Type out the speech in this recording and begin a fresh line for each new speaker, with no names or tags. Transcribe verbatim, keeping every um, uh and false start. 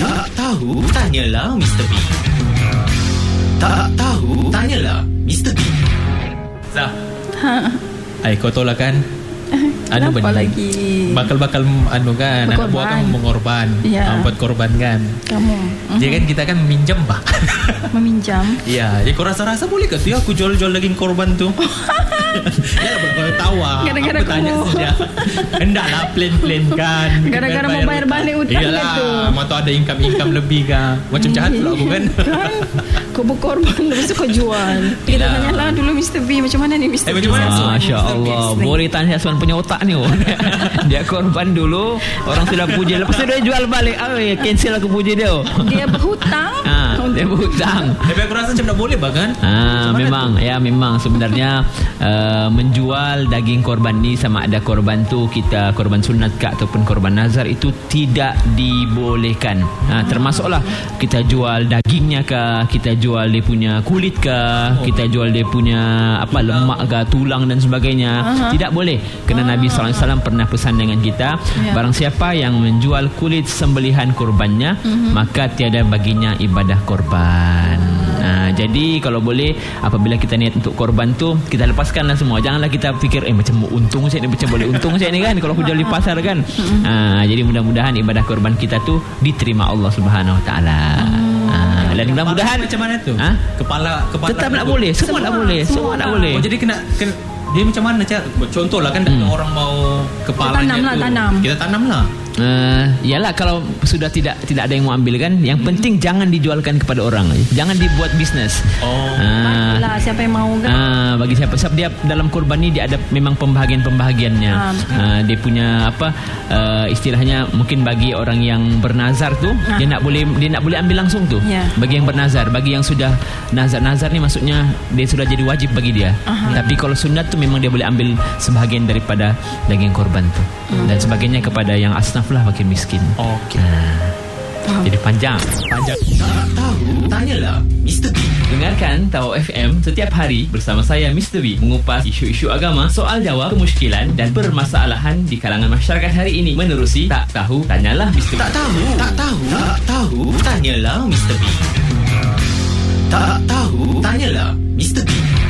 Tak tahu, tanyalah Mister B. Tak tahu, tanyalah Mister B. Zah.
Ha.
Ay, kau tahu lah kan? Anu
Kenapa
benih.
lagi?
Bakal-bakal anu kan, anak buah kan mengorban,
ya.
buat korban kan.
Kamu.
Jadi kan kita kan meminjam bah.
Meminjam.
Iya, jadi kau rasa-rasa boleh ke tu aku jual-jual daging korban tu? Ya lah, kau tahu ah.
Gara-gara
aku tanya
kamu.
saja. Hendaklah plain-plain kan.
Gara-gara mau bayar balik hutang
Iyalah,
gitu.
Mata ada income-income lebih kan. Macam jahat pula aku kan.
Kan kau berkorban lepas tu kau jual. Kita
Yelah.
tanyalah dulu Mister B, macam mana ni Mister
Eh,
B?
macam mana?
Masya Allah, boleh tanya Hasman punya otak ni. Oh. Dia korban dulu, orang sudah puji, lepas tu dia jual balik. Ah, cancel aku puji dia.
Dia berhutang.
Ah, dia berhutang.
Tapi aku rasa macam tak boleh bah kan?
Ah, memang tu? Ya memang sebenarnya uh, menjual daging korban ni sama ada korban tu kita korban sunat ke ataupun korban nazar itu tidak dibolehkan. Ha, termasuklah kita jual dagingnya ke, kita jual dia punya kulit ke, oh. kita jual dia punya apa lemak ke, tulang dan sebagainya. Uh-huh. Tidak boleh. Kerana uh-huh. Nabi sallallahu alaihi wasallam pernah pesan dengan kita, yeah. barang siapa yang menjual kulit sembelihan korbannya, uh-huh. maka tiada baginya ibadah korban. Nah, jadi kalau boleh apabila kita niat untuk korban tu kita lepaskanlah semua. Janganlah kita fikir eh macam untung saya ni, macam boleh untung saya ni kan kalau aku jual di pasar kan. Ah, jadi mudah-mudahan ibadah korban kita tu diterima Allah Subhanahu Wa Taala. Ah, dan mudah-mudahan
macam mana tu?
Ha?
Kepala kepala
tetap tak boleh, semua tak boleh, semua tak boleh.
Oh, jadi kena, kena dia macam mana cara? Contohlah kan hmm. orang mau kepalanya
tanam lah,
tu.
tanam.
Kita tanam lah.
Uh, yalah kalau sudah tidak tidak ada yang mau ambil kan, yang hmm. penting jangan dijualkan kepada orang, jangan dibuat bisnes.
Oh,
uh, lah siapa yang mau kan?
Uh, bagi siapa sebab dia dalam korban ni dia ada memang pembahagian-pembahagiannya. Uh. Uh, dia punya apa uh, istilahnya mungkin bagi orang yang bernazar tu uh. dia nak boleh dia nak boleh ambil langsung tu. Yeah. Bagi yang bernazar, bagi yang sudah nazar-nazar ni maksudnya dia sudah jadi wajib bagi dia. Uh-huh. Tapi kalau sunat tu memang dia boleh ambil sebahagian daripada daging korban tu. Uh. Dan sebagainya kepada yang asnaf lah bagi miskin.
Okey.
Ha. Jadi panjang. Panjang.
Tak tahu, tanyalah Mister B.
Dengarkan Tahu F M setiap hari bersama saya Mister B mengupas isu-isu agama, soal jawab, kemusykilan dan permasalahan di kalangan masyarakat hari ini menerusi Tak Tahu Tanyalah Mister B.
Tak tahu, tak tahu, tak tahu, tanyalah Mister B. Tak tahu, tanyalah Mister B.